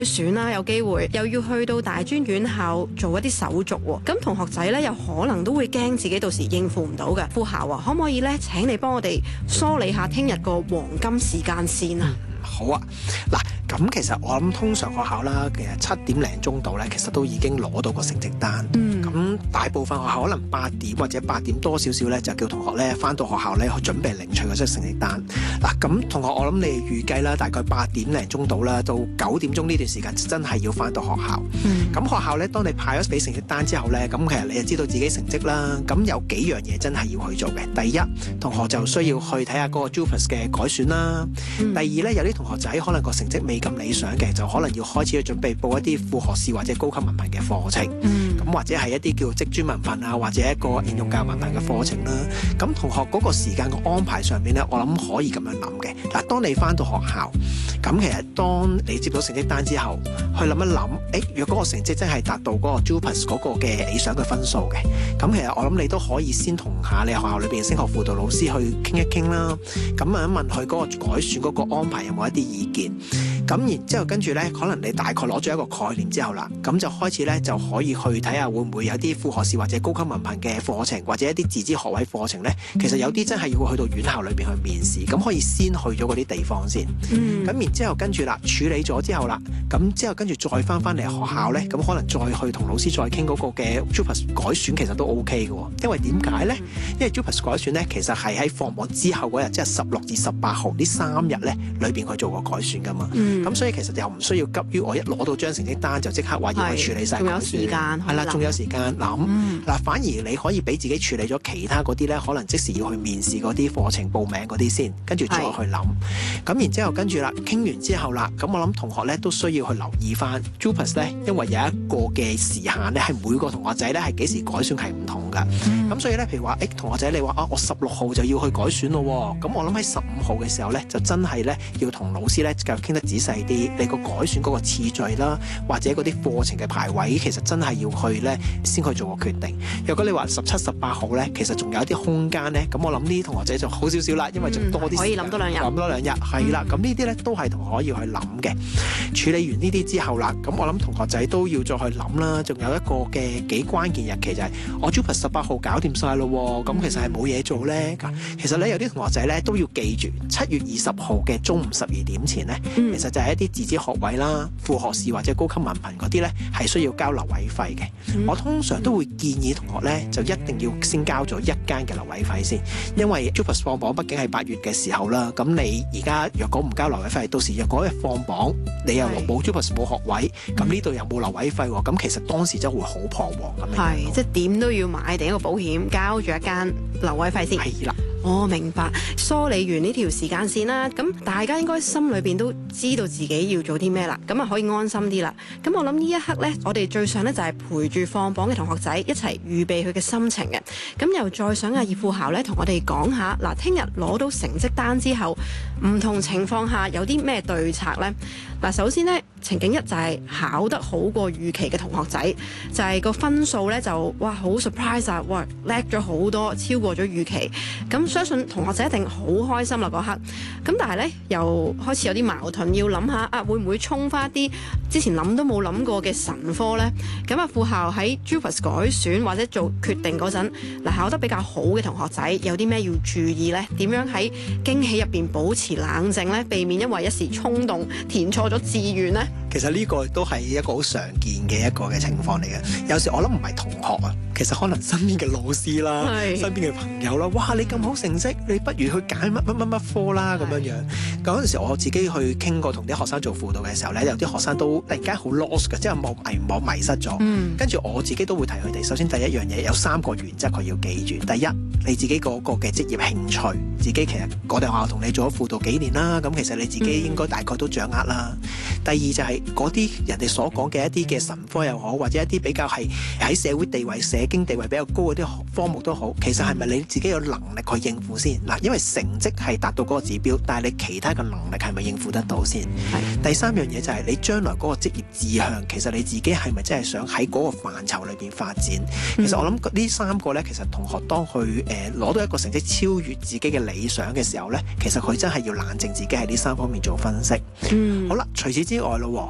選啦，有機會又要去到大專院校做一啲手續喎。咁同學仔咧，有可能都會驚自己到時應付唔到嘅。副校啊，可唔可以咧請你幫我哋梳理下聽日個黃金時間線啊？ 好啊，嗱，咁其實我諗通常學校啦，其實7點零鐘到咧，其實都已經攞到個成績單。咁大部分學校可能8點或者8點多少少咧，就叫同學咧返到學校咧去準備領取嗰張成績單。嗱，咁同學我諗你預計啦，大概8點零鐘到啦，到9點鐘呢段時間真係要返到學校。咁學校咧，當你派咗俾成績單之後咧，咁其實你就知道自己成績啦。咁有幾樣嘢真係要去做嘅。第一，同學就需要去睇下嗰個 JUPAS 嘅改選啦。第二咧，有啲同學仔可能個成績未咁理想嘅，就可能要開始去準備報一啲副學士或者高級文憑嘅課程。咁或者係一啲叫職專文憑啊，或者一個應用教育文憑嘅課程啦。咁同學嗰個時間嘅安排上面咧，我諗可以咁樣諗嘅。嗱，當你返到學校，咁其實當你接到成績單之後，去諗一諗，若果個成績真係達到嗰個 JUPAS 嗰個嘅理想嘅分數嘅，咁其實我諗你都可以先同下你學校裏邊嘅升學輔導老師去傾一傾啦。咁問一問佢嗰個改選嗰個安排有冇一啲意見。咁然之後跟住咧，可能你大概攞咗一個概念之後啦，咁就開始咧就可以去睇下會唔會有啲副學士或者高級文憑嘅課程，或者一啲自資學位課程咧。其實有啲真係要去到院校裏邊去面試，咁可以先去咗嗰啲地方先。咁然之後跟住啦，處理咗之後啦，咁之後跟住再翻嚟學校咧，咁可能再去同老師再傾嗰個嘅 JUPAS 改選，其實都 OK 嘅。因為點解咧？因為 JUPAS 改選咧，其實係喺放榜之後嗰日，即係16至18號呢3日咧裏邊去做個改選噶嘛。咁所以其實又唔需要急於我一攞到張成績單就即刻話要去處理晒改選。仲有時間，係啦，仲有時間諗。反而你可以俾自己處理咗其他嗰啲咧，可能即時要去面試嗰啲課程報名嗰啲先，跟住再去諗。咁然之後跟住啦，傾完之後啦，咁我諗同學咧都需要去留意翻 JUPAS 咧，因為有一個嘅時限咧，係每個同學仔咧係幾時改選係唔同㗎。咁所以咧，譬如話，同學仔你話我16號就要去改選咯，咁我諗喺15號嘅時候咧，就真係咧要同老師咧就傾得仔細啲，你個改選嗰個次序啦，或者嗰啲課程嘅排位，其實真係要去咧先去做個決定。如果你話17、18號咧，其實仲有一啲空間咧，咁我諗呢啲同學仔就好少少啦，因為仲多啲可以諗多2日， 諗多2日，係啦。咁呢啲咧都係同學可以去諗嘅。處理完呢啲之後啦，咁我諗同學仔都要再去諗啦。仲有一個嘅幾關鍵日期就係我 JUPAS 18號搞掂晒咯，咁其實係冇嘢做咧。其實咧有啲同學仔咧都要記住，7月20號嘅中午12點前咧，其實就係一啲自資學位啦、副學士或者高級文憑嗰啲咧係需要交留位費嘅。我通常都會建議同學咧就一定要先交咗一間嘅留位費先，因為 JUPAS 放榜畢竟係8月嘅時候啦。咁你而家若果唔交留位費，到時若果一放榜你又冇 JUPAS 冇學位，咁呢度又冇留位費喎，咁其實當時真會好彷徨咁樣。 係，即係點都要買定一個保險，交住一間留位費先。 係啦。 我明白，梳理完呢條時間線啦，咁大家應該心裏邊都知道自己要做啲咩啦，咁啊可以安心啲啦。咁我諗呢一刻呢，我哋最想呢就係陪住放榜嘅同學仔一齊預備佢嘅心情嘅。咁又再想葉副校呢同我哋講下，嗱，聽日攞到成績單之後，唔同情況下有啲咩對策呢？嗱，首先呢，情景一就係考得好過預期嘅同學仔，就係個分數呢就哇好 surprise 啊，哇叻咗好多，超過咗預期。咁相信同學仔一定好開心啦嗰刻。咁但係呢，又開始有啲矛盾，要諗下啊會唔會衝翻啲之前諗都冇諗過嘅神科呢？咁啊副校喺 JUPAS 改選或者做決定嗰陣，嗱考得比較好嘅同學仔有啲咩要注意呢？點樣喺驚喜入邊保持冷靜呢？避免因為一時衝動填錯咗志願呢？ 其實呢個都係一個好常見嘅一個嘅情況嚟嘅。有時我諗唔係同學啊，其實可能身邊嘅老師啦，身邊嘅朋友啦，哇！你咁好成績，你不如去揀乜科啦咁樣樣。嗰陣時我自己去傾過同啲學生做輔導嘅時候咧，有啲學生都突然間好 lost 嘅，即係迷失咗。跟住我自己都會提佢哋，首先第一樣嘢有3個原則佢要記住。第一，你自己嗰個嘅職業興趣，自己其實我哋學校同你做咗輔導幾年啦，咁其實你自己應該大概都掌握啦。第二就係嗰啲人哋所講嘅一啲嘅神科又好，或者一啲比較係喺社會地位、社經地位比較高嗰啲科目都好，其實係咪你自己有能力去應付先？嗱，因為成績係達到嗰個指標，但係你其他嘅能力係咪應付得到先？第3樣嘢就係你將來嗰個職業志向，其實你自己係咪真係想喺嗰個範疇裏邊發展？其實我諗呢3個咧，其實同學當佢攞到一個成績超越自己嘅理想嘅時候咧，其實佢真係要冷靜自己喺呢3方面做分析。好啦，除此之外咯，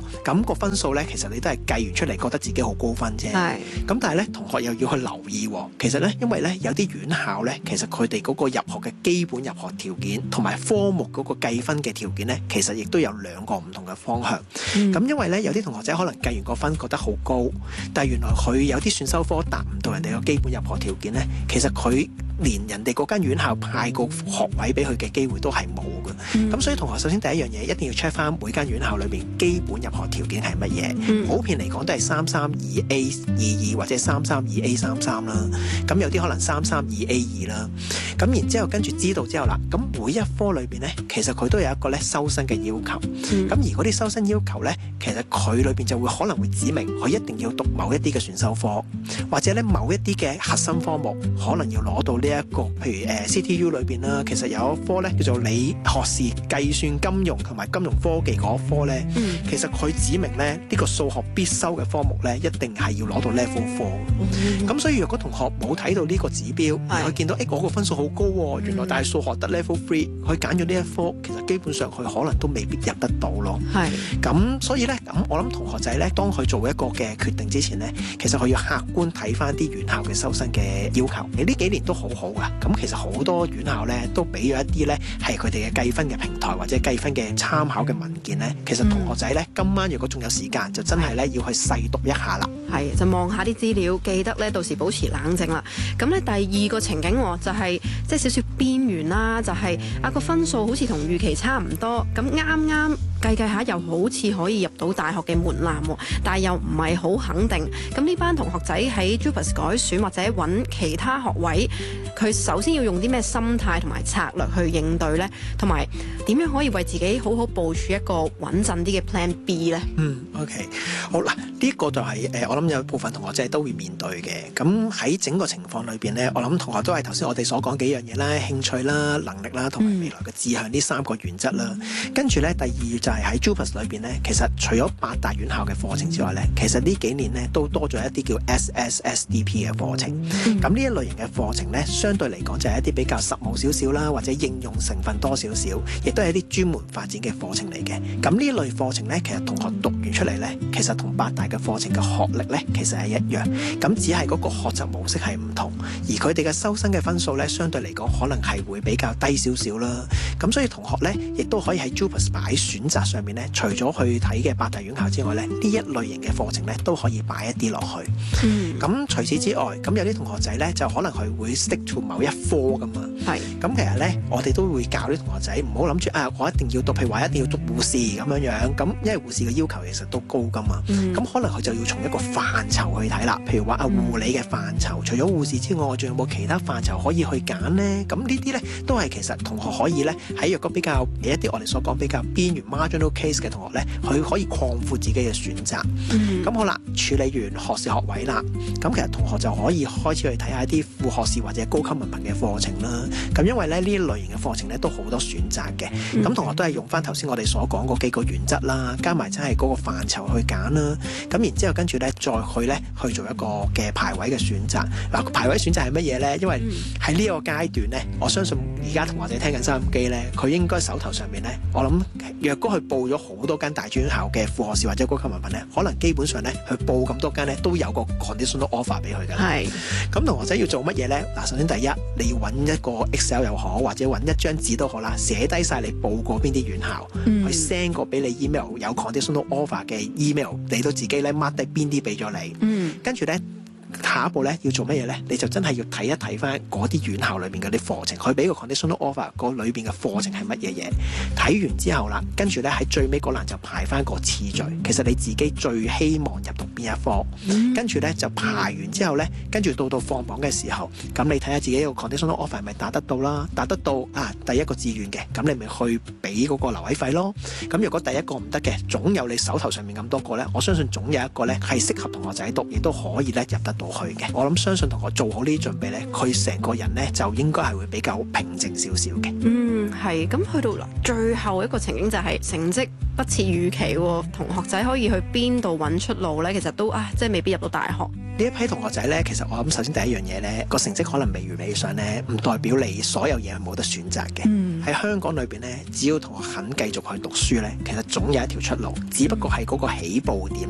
咁個分數咧，其實你都係計完出嚟，覺得自己好高分啫。 係。 咁但係咧，同學又要去留意喎。其實咧，因為咧有啲院校咧，其實佢哋嗰個入學嘅基本入學條件同埋科目嗰個計分嘅條件咧，其實亦都有兩個唔同嘅方向。咁因為咧，有啲同學仔可能計完個分覺得好高，但係原來佢有啲選修科達唔到人哋個基本入學條件咧，其實佢連人哋嗰間院校派個學位俾佢嘅機會都係冇嘅。咁所以同學首先第一樣嘢一定要 check 翻每間院校裏邊基本入學條件係乜嘢。普遍嚟講都係332A22或者332A33啦。咁有啲可能332A2啦。咁然之後跟住知道之後啦，咁每一科裏邊咧，其實佢都有一個咧收生嘅要求。咁而嗰啲收生要求咧，其實佢裏邊就會可能會指明佢一定要讀某一啲嘅選修科，或者咧某一啲嘅核心科目可能要攞到呢一個，譬如CTU 裏邊啦，其實有一科咧叫做理學士計算金融同埋金融科技嗰科咧，其實佢指明咧呢個數學必修嘅科目咧，一定係要攞到 level 4。咁所以如果同學冇睇到呢個指標，而佢見到嗰個分數好高喎，原來但係數學得 level 3，佢揀咗呢一科，其實基本上佢可能都未必入得到咯。咁所以咧，咁我諗同學仔咧，當佢做一個嘅決定之前咧，其實佢要客觀睇翻啲院校嘅收生嘅要求。你呢幾年都好好噶，咁其實好多院校咧都俾咗一啲咧係佢哋嘅計分嘅平台或者計分嘅參考嘅文件咧。其實同學仔咧今晚如果仲有時間，就真係咧要去細讀一下啦。 係，就望下啲資料，記得咧到時保持冷靜啦。咁咧第二個情景就係即係少少邊緣啦，就係個分數好似同預期差唔多，咁啱計下又好似可以入到大學嘅門檻，但係又唔係好肯定。咁呢班同學仔喺 JUPAS 改選或者揾其他學位，佢首先要用啲咩心態同埋策略去應對呢？同埋點樣可以為自己好好部署一個穩陣啲嘅 Plan B 呢 ？OK， 好啦，呢個就係我諗有部分同學仔都會面對嘅。咁喺整個情況裏邊呢，我諗同學都係頭先我哋所講幾樣嘢啦，興趣啦、能力啦，同埋未來嘅志向呢三個原則啦。跟住呢，第二就係喺 JUPAS 裏邊呢，其實除咗8大院校嘅課程之外呢，其實呢幾年呢都多咗一啲叫 SSSDP 嘅課程。咁呢一類型嘅課程呢，相對嚟講就係一啲比較實務少少啦，或者應用成分多少少，亦都係一啲專門發展嘅課程嚟嘅。咁呢一類課程呢，其實同學讀完出嚟呢，其實同8大嘅課程嘅學歷呢，其實係一樣。咁只係嗰個學習模式係唔同，而佢哋嘅收生嘅分數呢，相對嚟講可能係會比較低少少啦。咁所以同學呢，亦都可以喺 JUPAS 擺選擇上面呢，除咗去睇嘅8大院校之外呢，呢一類型嘅課程呢，都可以擺一啲落去。咁除此之外，咁有啲同學仔呢，就可能佢會 stick to 某一科噶嘛。咁其實呢，我哋都會教啲同學仔唔好諗住我一定要讀，譬如話一定要讀護士咁樣。咁因為護士嘅要求其實都高噶嘛。咁可能佢就要從一個範疇去睇啦。譬如話護理嘅範疇，除咗護士之外，仲有冇其他範疇可以去揀呢？咁呢啲呢，都係其實同學可以呢，喺若果比較一啲我哋所講比較邊緣 marginal case 嘅同學呢，佢可以擴闊自己嘅選擇。咁好啦，處理完學士學位啦，咁其實同學就可以開始去睇下一啲副學士或者高級文憑嘅課程啦。咁因為咧呢一類型嘅課程咧都好多選擇嘅，咁同學都係用翻頭先我哋所講嗰幾個原則啦，加埋真係嗰個範疇去揀啦。咁然之後跟住咧再去做一個嘅排位嘅選擇。嗱，排位選擇係乜嘢咧？因為喺呢個階段咧，我相信而家同學仔聽緊收音機咧，佢應該手頭上面咧，我諗若果佢報咗好多間大專校嘅副學士或者高級文憑咧，可能基本上咧佢報咁多間咧都有個 conditional offer 俾佢㗎。係。咁同學仔要做乜嘢咧？嗱，首先第一，你要揾一個 Excel 又好，或者揾一張紙都好啦，寫低晒你報過邊啲院校，去 send 個俾你 email 有 conditional offer 嘅 email， 你都自己咧 mark 低邊啲俾咗你。跟住咧。下一步咧要做乜嘢咧？你就真係要睇一睇翻嗰啲院校裏邊嗰啲課程，佢俾個 conditional offer 嗰裏邊嘅課程係乜嘢嘢？睇完之後啦，跟住咧喺最尾嗰欄就排翻個次序。其實你自己最希望入讀邊一科，跟住咧就排完之後咧，跟住到放榜嘅時候，咁你睇下自己個 conditional offer 係咪達得到啦？達得到第一個志願嘅，咁你咪去俾嗰個留位費咯。咁如果第一個唔得嘅，總有你手頭上面咁多個咧，我相信總有一個咧係適合同學仔讀，亦都可以咧入得到去嘅。我諗相信同學做好呢啲準備咧，佢成個人咧就應該係會比較平靜少少嘅。 係。咁去到最後一個情景就係成績不似預期喎，同學仔可以去邊度揾出路咧？其實都即係未必入到大學。 呢一批同學仔咧，其實我諗首先第一樣嘢咧，個成績可能未如理想咧，唔代表你所有嘢係冇得選擇嘅。喺香港裏邊咧，只要同學肯繼續去讀書咧，其實總有一條出路，只不過係嗰個起步點